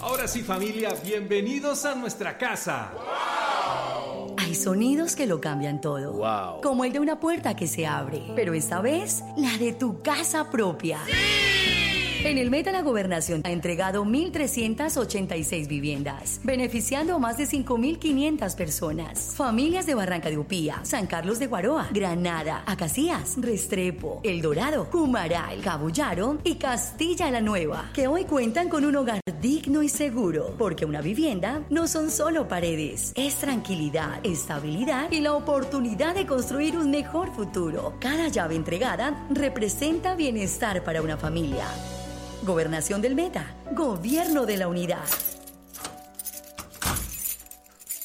Ahora sí, familia, bienvenidos a nuestra casa. ¡Wow! Hay sonidos que lo cambian todo. ¡Wow! Como el de una puerta que se abre, pero esta vez, la de tu casa propia. ¡Sí! En el Meta, la Gobernación ha entregado 1.386 viviendas, beneficiando a más de 5.500 personas. Familias de Barranca de Upía, San Carlos de Guaroa, Granada, Acacías, Restrepo, El Dorado, Humaral, Cabullaro y Castilla la Nueva, que hoy cuentan con un hogar digno y seguro, porque una vivienda no son solo paredes, es tranquilidad, estabilidad y la oportunidad de construir un mejor futuro. Cada llave entregada representa bienestar para una familia. Gobernación del Meta, Gobierno de la Unidad.